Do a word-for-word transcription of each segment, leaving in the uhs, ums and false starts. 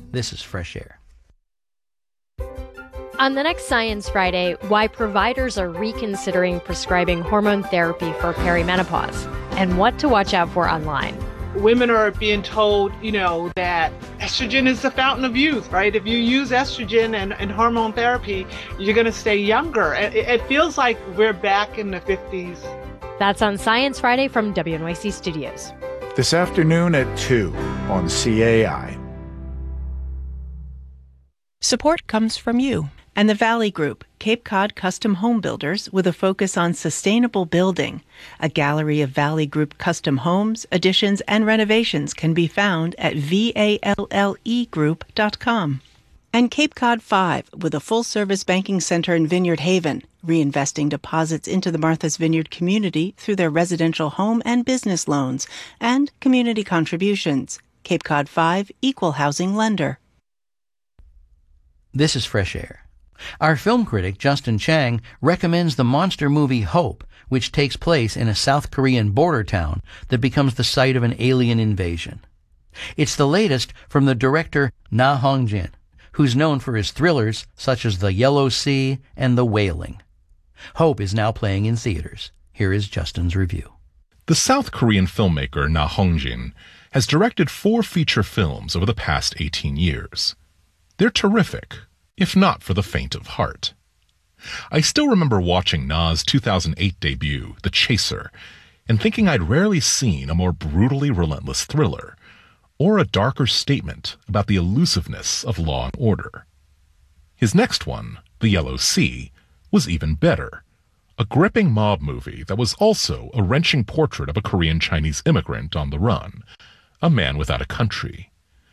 This is Fresh Air. On the next Science Friday, why providers are reconsidering prescribing hormone therapy for perimenopause and what to watch out for online. Women are being told, you know, that estrogen is the fountain of youth, right? If you use estrogen and, and hormone therapy, you're going to stay younger. It, it feels like we're back in the fifties. That's on Science Friday from W N Y C Studios. This afternoon at two on C A I. Support comes from you and the Valley Group, Cape Cod Custom Home Builders with a focus on sustainable building. A gallery of Valley Group custom homes, additions, and renovations can be found at valle group dot com. And Cape Cod Five with a full-service banking center in Vineyard Haven, reinvesting deposits into the Martha's Vineyard community through their residential home and business loans and community contributions. Cape Cod Five Equal Housing Lender. This is Fresh Air. Our film critic, Justin Chang, recommends the monster movie Hope, which takes place in a South Korean border town that becomes the site of an alien invasion. It's the latest from the director Na Hong-jin, who's known for his thrillers such as The Yellow Sea and The Wailing. Hope is now playing in theaters. Here is Justin's review. The South Korean filmmaker Na Hong-jin has directed four feature films over the past eighteen years. They're terrific, if not for the faint of heart. I still remember watching Na's two thousand eight debut, The Chaser, and thinking I'd rarely seen a more brutally relentless thriller, or a darker statement about the elusiveness of law and order. His next one, The Yellow Sea, was even better, a gripping mob movie that was also a wrenching portrait of a Korean Chinese immigrant on the run, a man without a country.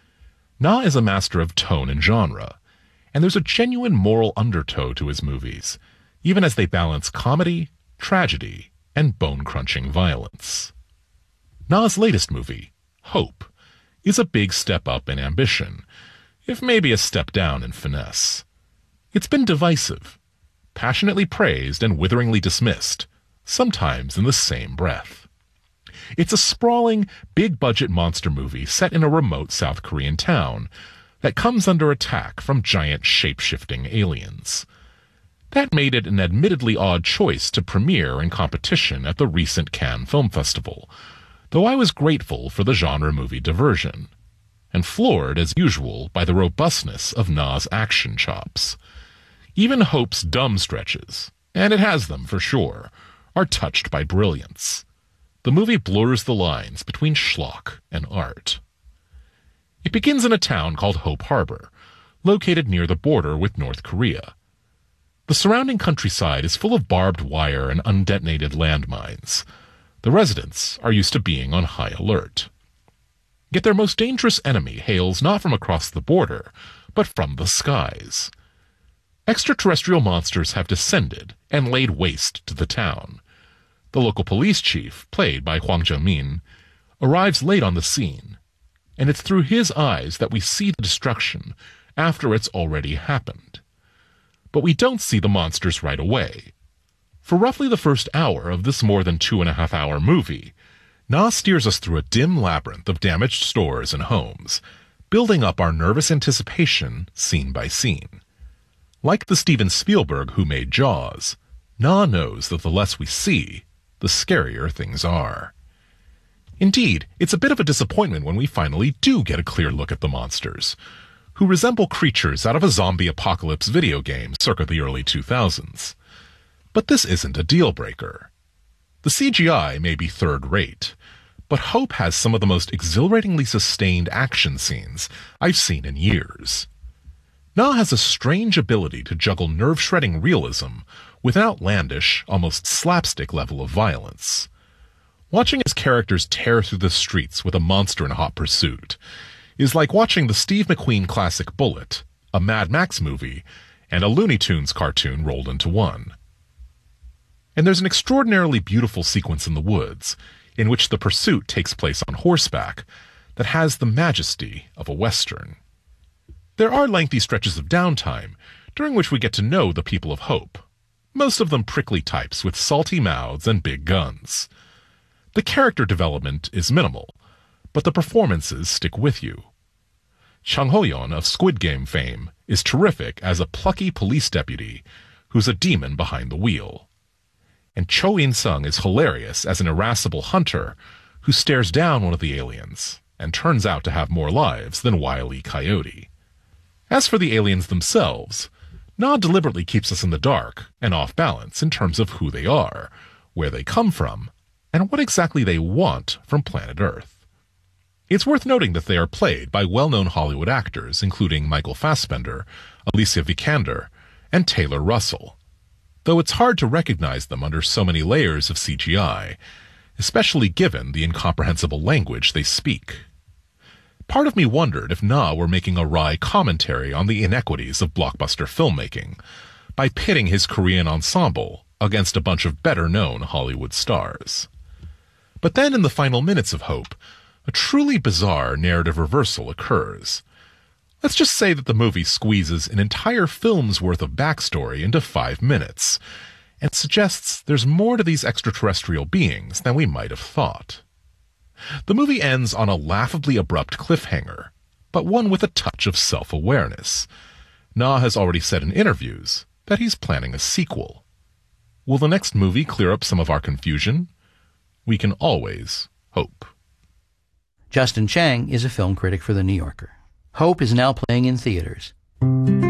Na is a master of tone and genre, and there's a genuine moral undertow to his movies, even as they balance comedy, tragedy, and bone-crunching violence. Na's latest movie, Hope, is a big step up in ambition, if maybe a step down in finesse. It's been divisive, passionately praised and witheringly dismissed, sometimes in the same breath. It's a sprawling, big-budget monster movie set in a remote South Korean town that comes under attack from giant shape-shifting aliens. That made it an admittedly odd choice to premiere in competition at the recent Cannes Film Festival, though I was grateful for the genre movie diversion, and floored, as usual, by the robustness of Na's action chops. Even Hope's dumb stretches, and it has them for sure, are touched by brilliance. The movie blurs the lines between schlock and art. It begins in a town called Hope Harbor, located near the border with North Korea. The surrounding countryside is full of barbed wire and undetonated landmines. The residents are used to being on high alert. Yet their most dangerous enemy hails not from across the border, but from the skies. Extraterrestrial monsters have descended and laid waste to the town. The local police chief, played by Hwang Jung-min, arrives late on the scene, and it's through his eyes that we see the destruction after it's already happened. But we don't see the monsters right away. For roughly the first hour of this more than two and a half hour movie, Na steers us through a dim labyrinth of damaged stores and homes, building up our nervous anticipation scene by scene. Like the Steven Spielberg who made Jaws, Na knows that the less we see, the scarier things are. Indeed, it's a bit of a disappointment when we finally do get a clear look at the monsters, who resemble creatures out of a zombie apocalypse video game circa the early two thousands. But this isn't a deal-breaker. The C G I may be third-rate, but Hope has some of the most exhilaratingly sustained action scenes I've seen in years. Na has a strange ability to juggle nerve-shredding realism with an outlandish, almost slapstick level of violence. Watching his characters tear through the streets with a monster in hot pursuit is like watching the Steve McQueen classic Bullitt, a Mad Max movie, and a Looney Tunes cartoon rolled into one. And there's an extraordinarily beautiful sequence in the woods, in which the pursuit takes place on horseback, that has the majesty of a Western. There are lengthy stretches of downtime, during which we get to know the people of Hope, most of them prickly types with salty mouths and big guns. The character development is minimal, but the performances stick with you. Chung Ho-yeon of Squid Game fame is terrific as a plucky police deputy who's a demon behind the wheel. And Cho In-sung is hilarious as an irascible hunter who stares down one of the aliens and turns out to have more lives than Wile E. Coyote. As for the aliens themselves, Na deliberately keeps us in the dark and off balance in terms of who they are, where they come from, and what exactly they want from planet Earth. It's worth noting that they are played by well-known Hollywood actors, including Michael Fassbender, Alicia Vikander, and Taylor Russell, though it's hard to recognize them under so many layers of C G I, especially given the incomprehensible language they speak. Part of me wondered if Na were making a wry commentary on the inequities of blockbuster filmmaking by pitting his Korean ensemble against a bunch of better-known Hollywood stars. But then in the final minutes of Hope, a truly bizarre narrative reversal occurs. Let's just say that the movie squeezes an entire film's worth of backstory into five minutes, and suggests there's more to these extraterrestrial beings than we might have thought. The movie ends on a laughably abrupt cliffhanger, but one with a touch of self-awareness. Na has already said in interviews that he's planning a sequel. Will the next movie clear up some of our confusion? We can always hope. Justin Chang is a film critic for The New Yorker. Hope is now playing in theaters.